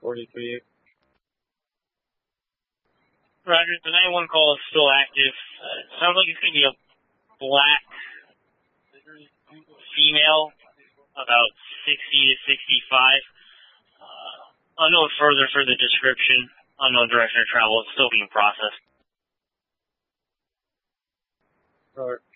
43. Roger, the 911 call is still active. Sounds like it's going to be a black female, about 60 to 65. Unknown further for the description. Unknown direction of travel. It's still being processed. All right.